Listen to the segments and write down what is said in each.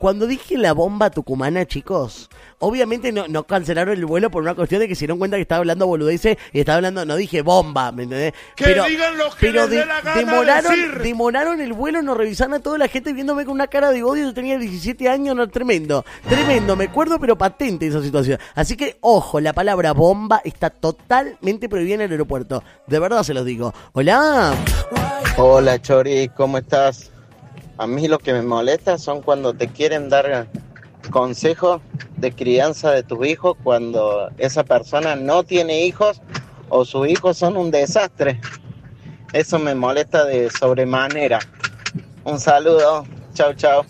Cuando dije la bomba tucumana, chicos, obviamente no cancelaron el vuelo por una cuestión de que se dieron cuenta que estaba hablando boludeces y estaba hablando, no dije bomba, ¿me entendés? Que digan los que les dé la gana decir. Demoraron el vuelo, nos revisaron a toda la gente viéndome con una cara de odio. Yo tenía 17 años, no, tremendo, me acuerdo, pero patente esa situación. Así que, ojo, la palabra bomba está totalmente prohibida en el aeropuerto. De verdad se los digo. Hola. Hola, Chori, ¿cómo estás? A mí lo que me molesta son cuando te quieren dar consejos de crianza de tus hijos cuando esa persona no tiene hijos o sus hijos son un desastre. Eso me molesta de sobremanera. Un saludo, chao, chao.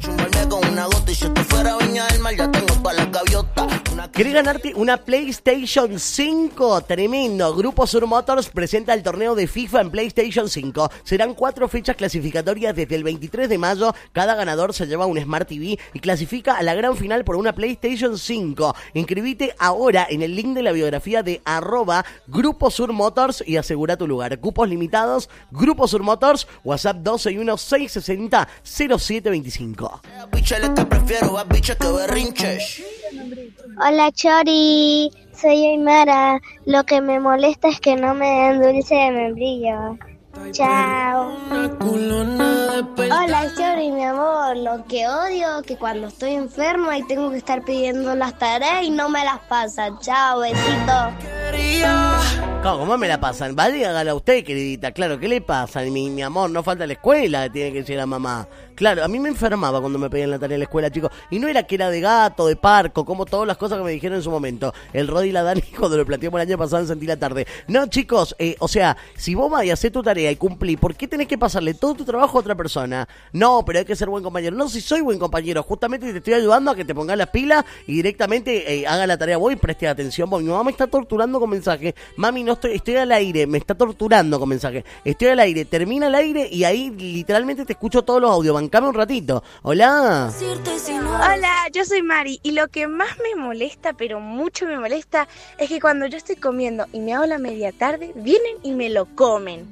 ¿Querés ganarte una PlayStation 5? Tremendo. Grupo Sur Motors presenta el torneo de FIFA en PlayStation 5. Serán 4 fechas clasificatorias desde el 23 de mayo. Cada ganador se lleva un Smart TV y clasifica a la gran final por una PlayStation 5. Inscribite ahora en el link de la biografía de @Grupo Sur Motors y asegura tu lugar. Cupos limitados. Grupo Sur Motors. WhatsApp 1216600725. Hola, Chori, soy Aymara. Lo que me molesta es que no me den dulce de membrillo. Chao. Hola, Chori, mi amor. Lo que odio es que cuando estoy enferma y tengo que estar pidiendo las tareas y no me las pasan. Chao, besito. ¿Cómo me la pasan? Vale, hágala usted, queridita. Claro, ¿qué le pasa? Mi amor, no falta la escuela, tiene que decir la mamá. Claro, a mí me enfermaba cuando me pedían la tarea en la escuela, chicos. Y no era que era de gato, de parco, como todas las cosas que me dijeron en su momento. El Rodi y la Dani, cuando lo planteamos el año pasado en Sentí la Tarde. No, chicos, o sea, si vos vas y hacés tu tarea y cumplí, ¿por qué tenés que pasarle todo tu trabajo a otra persona? No, pero hay que ser buen compañero. No, si soy buen compañero, justamente te estoy ayudando a que te pongas las pilas y directamente haga la tarea vos y preste atención. Mi mamá me está torturando con mensajes. Mami, no estoy al aire, me está torturando con mensajes. Estoy al aire, termina el aire y ahí literalmente te escucho todos los audios. Bancame un ratito. Hola. Hola, yo soy Mari y lo que más me molesta, pero mucho me molesta, es que cuando yo estoy comiendo y me hago la media tarde, vienen y me lo comen.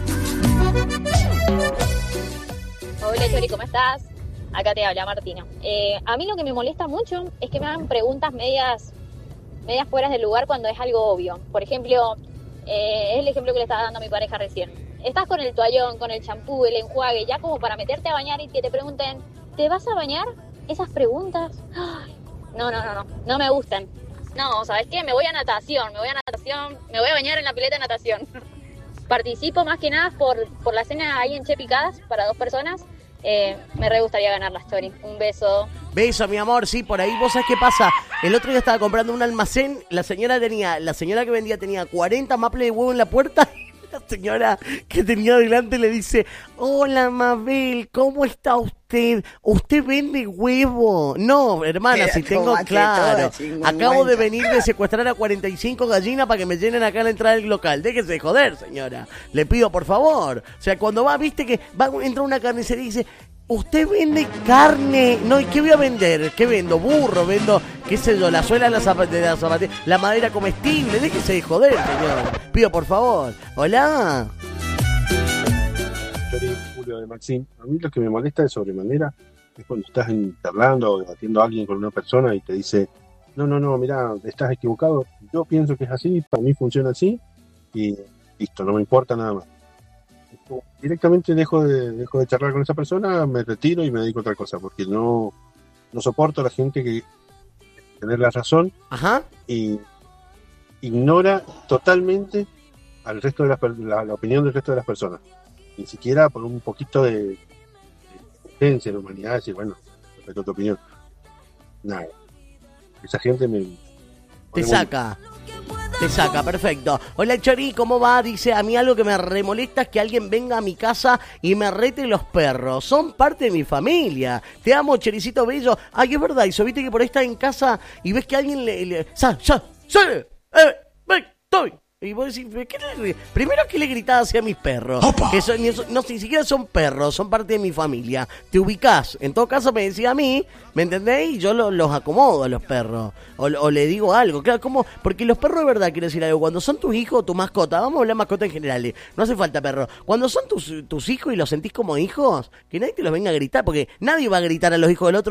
Hola, Chori, ¿cómo estás? Acá te habla Martina. A mí lo que me molesta mucho es que me hagan preguntas medias fuera del lugar cuando es algo obvio. Por ejemplo, es el ejemplo que le estaba dando a mi pareja recién. Estás con el toallón, con el champú, el enjuague, ya como para meterte a bañar y que te pregunten, ¿te vas a bañar? Esas preguntas, ay, no me gustan. No, ¿sabes qué? Me voy a natación, me voy a bañar en la pileta de natación. Participo más que nada por la cena ahí en Che Picadas para 2 personas. Me re gustaría ganar la Chori. Un beso. Beso, mi amor, sí, por ahí. ¿Vos sabés qué pasa? El otro día estaba comprando un almacén, la señora que vendía tenía 40 maples de huevo en la puerta. La señora que tenía delante le dice, hola Mabel, ¿cómo está usted? ¿Usted vende huevo? No, hermana, si tengo, claro, acabo de venir de secuestrar a 45 gallinas para que me llenen acá a la entrada del local. Déjese de joder, señora, le pido por favor. O sea, cuando viste que entra una carnicería y dice, ¿usted vende carne? No, ¿y qué voy a vender? ¿Qué vendo? Burro, vendo, qué sé yo, la suela de la zapatilla, la madera comestible. Déjese de joder, señor. Pido por favor. Hola. Julio de Maxim. A mí lo que me molesta de sobremanera es cuando estás charlando o debatiendo a alguien con una persona y te dice, no, mirá, estás equivocado. Yo pienso que es así, para mí funciona así y listo, no me importa nada más. Directamente dejo de charlar con esa persona, me retiro y me dedico a otra cosa, porque no soporto a la gente que tener la razón. Ajá. Y ignora totalmente al resto de la opinión del resto de las personas, ni siquiera por un poquito de inteligencia en la humanidad, decir, bueno, respeto tu opinión. Nada, esa gente te saca. Te saca, perfecto. Hola Chori, ¿cómo va? Dice, a mí algo que me remolesta es que alguien venga a mi casa y me rete los perros. Son parte de mi familia. Te amo, Choricito bello. Ay, es verdad, y viste que por ahí estás en casa y ves que alguien ¡sale! ¡Estoy! Y vos decís, primero que le gritaba hacia mis perros, que ni siquiera son perros, son parte de mi familia. Te ubicás. En todo caso me decía a mí, ¿me entendés? Y yo los acomodo a los perros. O le digo algo. Claro, ¿cómo? Porque los perros de verdad, quiero decir algo, cuando son tus hijos o tu mascota, vamos a hablar de mascota en general, no hace falta perro. Cuando son tus hijos y los sentís como hijos, que nadie te los venga a gritar, porque nadie va a gritar a los hijos del otro